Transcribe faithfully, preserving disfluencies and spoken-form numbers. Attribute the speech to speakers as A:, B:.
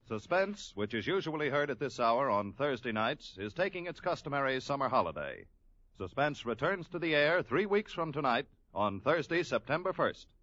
A: Suspense, which is usually heard at this hour on Thursday nights, is taking its customary summer holiday. Suspense returns to the air three weeks from tonight on Thursday, September first.